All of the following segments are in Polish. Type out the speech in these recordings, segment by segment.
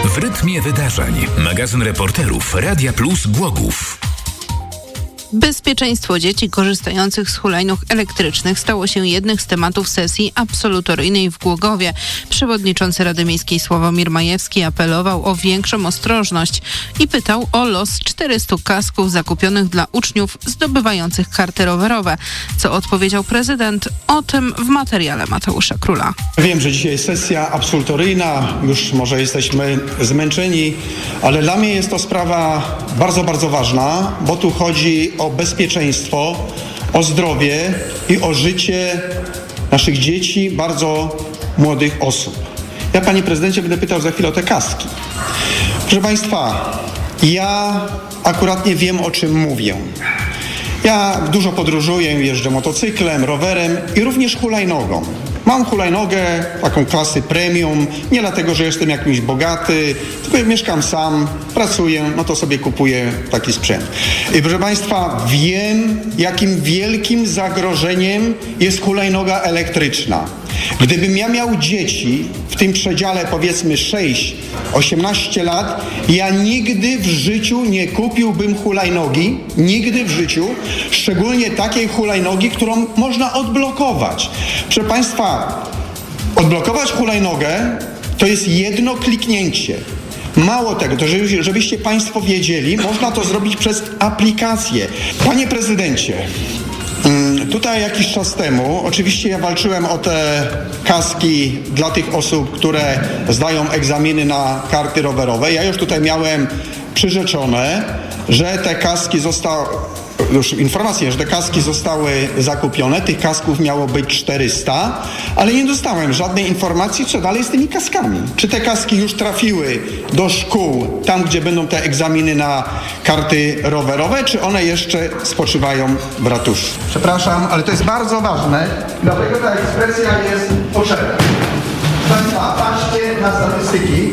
W rytmie wydarzeń. Magazyn reporterów Radia Plus Głogów. Bezpieczeństwo dzieci korzystających z hulajnóg elektrycznych stało się jednym z tematów sesji absolutoryjnej w Głogowie. Przewodniczący Rady Miejskiej Sławomir Majewski apelował o większą ostrożność i pytał o los 400 kasków zakupionych dla uczniów zdobywających karty rowerowe. Co odpowiedział prezydent? O tym w materiale Mateusza Króla. Wiem, że dzisiaj jest sesja absolutoryjna, już może jesteśmy zmęczeni, ale dla mnie jest to sprawa bardzo, bardzo ważna, bo tu chodzi o bezpieczeństwo, o zdrowie i o życie naszych dzieci, bardzo młodych osób. Ja, panie prezydencie, będę pytał za chwilę o te kaski. Proszę państwa, ja akurat nie wiem, o czym mówię. Ja dużo podróżuję, jeżdżę motocyklem, rowerem i również hulajnogą. Mam hulajnogę taką klasy premium, nie dlatego, że jestem jakimś bogaty, tylko mieszkam sam, pracuję, no to sobie kupuję taki sprzęt. I proszę państwa, wiem, jakim wielkim zagrożeniem jest hulajnoga elektryczna. Gdybym ja miał dzieci w tym przedziale powiedzmy 6-18 lat, ja nigdy w życiu nie kupiłbym hulajnogi, nigdy w życiu, szczególnie takiej hulajnogi, którą można odblokować. Proszę państwa, odblokować hulajnogę to jest jedno kliknięcie. Mało tego, to żebyście państwo wiedzieli, można to zrobić przez aplikację. Panie prezydencie, tutaj jakiś czas temu, oczywiście ja walczyłem o te kaski dla tych osób, które zdają egzaminy na karty rowerowe. Ja już tutaj miałem przyrzeczone, że te kaski zostały, już informację, że te kaski zostały zakupione. Tych kasków miało być 400, ale nie dostałem żadnej informacji, co dalej z tymi kaskami. Czy te kaski już trafiły do szkół, tam gdzie będą te egzaminy na karty rowerowe, czy one jeszcze spoczywają w ratuszu? Przepraszam, ale to jest bardzo ważne, dlatego ta ekspresja jest potrzebna. Państwa, patrzcie na statystyki.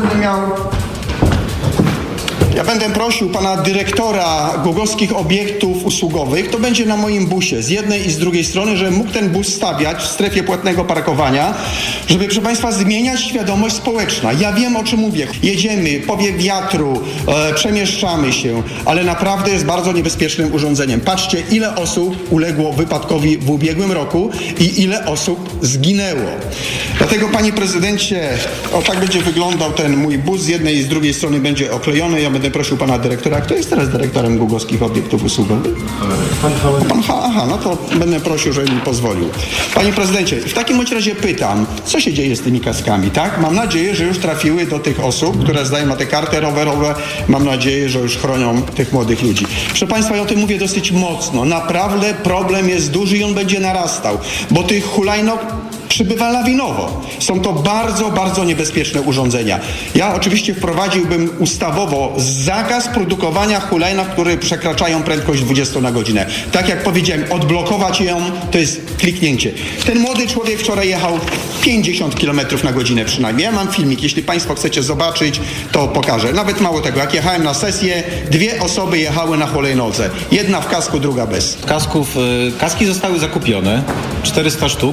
Ja będę prosił pana dyrektora głogowskich obiektów usługowych, to będzie na moim busie, z jednej i z drugiej strony, żeby mógł ten bus stawiać w strefie płatnego parkowania, żeby, proszę państwa, zmieniać świadomość społeczną. Ja wiem, o czym mówię. Jedziemy, powiew wiatru, przemieszczamy się, ale naprawdę jest bardzo niebezpiecznym urządzeniem. Patrzcie, ile osób uległo wypadkowi w ubiegłym roku i ile osób zginęło. Dlatego, panie prezydencie, o tak będzie wyglądał ten mój bus, z jednej i z drugiej strony będzie oklejony. Ja będę prosił pana dyrektora. Kto jest teraz dyrektorem głogowskich obiektów usługowych? Aha, no to będę prosił, żeby mi pozwolił. Panie prezydencie, w takim bądź razie pytam, co się dzieje z tymi kaskami, tak? Mam nadzieję, że już trafiły do tych osób, które zdają na te karty rowerowe. Mam nadzieję, że już chronią tych młodych ludzi. Proszę państwa, ja o tym mówię dosyć mocno. Naprawdę problem jest duży i on będzie narastał, bo tych hulajnóg przybywa lawinowo. Są to bardzo, bardzo niebezpieczne urządzenia. Ja oczywiście wprowadziłbym ustawowo zakaz produkowania hulajnóg, które przekraczają prędkość 20 na godzinę. Tak jak powiedziałem, odblokować ją to jest kliknięcie. Ten młody człowiek wczoraj jechał 50 km na godzinę przynajmniej. Ja mam filmik, jeśli państwo chcecie zobaczyć, to pokażę. Nawet mało tego, jak jechałem na sesję, 2 osoby jechały na hulajnodze. Jedna w kasku, druga bez. Kaski zostały zakupione, 400 sztuk.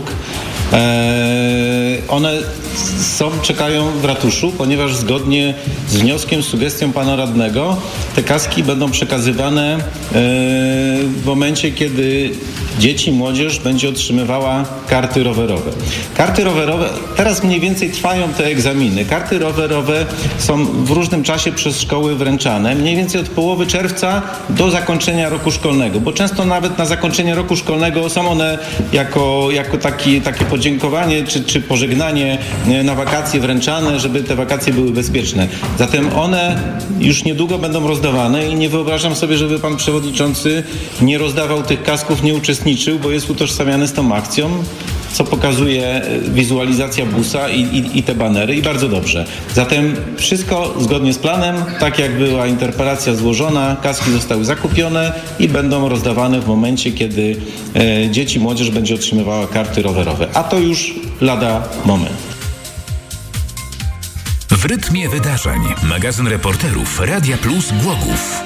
One czekają w ratuszu, ponieważ zgodnie z wnioskiem, sugestią pana radnego te kaski będą przekazywane w momencie, kiedy dzieci, młodzież będzie otrzymywała karty rowerowe. Karty rowerowe, teraz mniej więcej trwają te egzaminy. Karty rowerowe są w różnym czasie przez szkoły wręczane, mniej więcej od połowy czerwca do zakończenia roku szkolnego, bo często nawet na zakończenie roku szkolnego są one jako takie podziękowanie czy pożegnanie na wakacje wręczane, żeby te wakacje były bezpieczne. Zatem one już niedługo będą rozdawane i nie wyobrażam sobie, żeby pan przewodniczący nie rozdawał tych kasków, nie uczestniczył, bo jest utożsamiany z tą akcją, co pokazuje wizualizacja busa i te banery i bardzo dobrze. Zatem wszystko zgodnie z planem, tak jak była interpelacja złożona, kaski zostały zakupione i będą rozdawane w momencie, kiedy dzieci, młodzież będzie otrzymywała karty rowerowe. A to już lada moment. W rytmie wydarzeń. Magazyn reporterów Radia Plus Głogów.